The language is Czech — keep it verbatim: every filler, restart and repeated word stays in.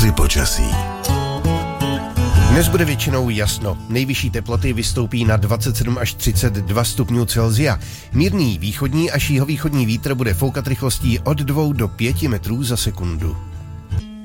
Titry počasí. Dnes bude většinou jasno. Nejvyšší teploty vystoupí na dvacet sedm až třicet dva stupňů Celsia. Mírný východní až jihovýchodní vítr bude foukat rychlostí od dvou do pěti metrů za sekundu.